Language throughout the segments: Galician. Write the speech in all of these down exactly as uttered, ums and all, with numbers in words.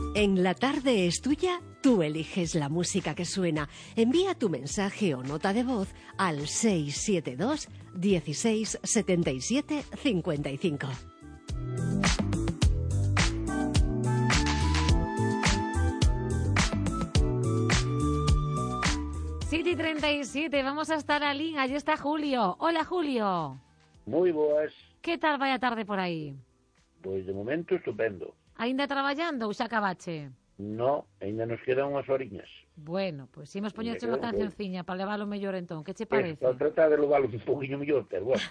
En La Tarde es Tuya, tú eliges la música que suena. Envía tu mensaje o nota de voz al seis siete dos, dieciséis, setenta y siete, cincuenta y cinco. siete y treinta y siete, vamos a estar a Lin, allí está Julio. Hola, Julio. Moi boas. Que tal vai a tarde por aí? Pois de momento estupendo. Ainda traballando ou xa acabache? No, ainda nos quedan unhas horiñas. Bueno, pois pues, imos poñerche Me unha quedo, cancionciña para leválo mellor entón. Que che Pues, parece? para tratar de leválo un poquinho mellor, pero bueno.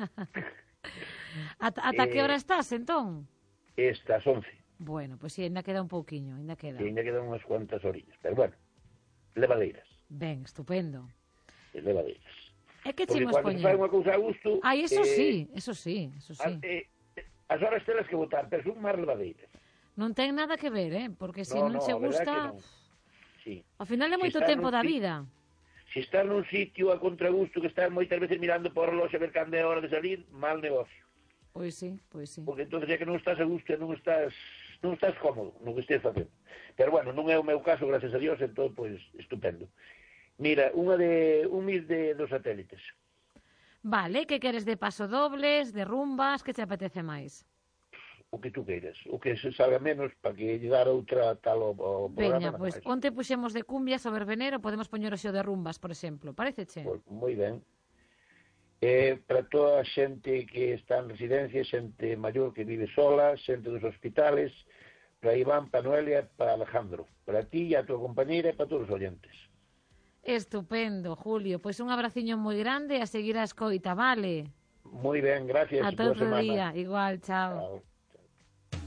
ata ata eh, que hora estás entón? Estas once. Bueno, pois pues, si, sí, ainda queda un pouquiño, ainda queda. E ainda quedan unhas cuantas horiñas, pero bueno, levadeiras. Ben, estupendo. Levadeiras. É que Porque chimos cando se fai poñer? unha cousa a gusto... Ai, eso eh, sí, eso sí, eso sí. As, eh, as horas telas que botar, pero son máis levadeiras. Non ten nada que ver, eh? Porque se no, non no, che a verdade gusta... que non. Sí. Ao final é Si moito estás tempo nun da si- vida. Se estás nun sitio a contragusto que estás moitas veces mirando por o reloxo a ver cando é hora de salir, mal negocio. Pois sí, pois sí. Porque entonces é que non estás a gusto e non estás non estás cómodo no que estés facendo. Pero bueno, non é o meu caso, gracias a Dios, entón, pois, estupendo. Mira, unha de un mil de dos satélites. Vale, que queres de pasodobles, de rumbas, que te apetece máis? O que tú queiras, o que se salga menos para que lle dar outra tal o, o Veña, programa. pois onte puxemos de cumbias o verbenero, podemos poñer o xeo de rumbas, por exemplo. Paréceche? Pois, moi ben. Eh, para toda a xente que está en residencia, xente maior que vive sola, xente dos hospitales, para Iván, para Noelia, para Alejandro, para ti e a tua compañeira e para todos os oyentes. Estupendo, Julio. Pois un abraciño moi grande e a seguir a escoita, vale? Moi ben, gracias. Ata outro día. Igual, chao. Chao.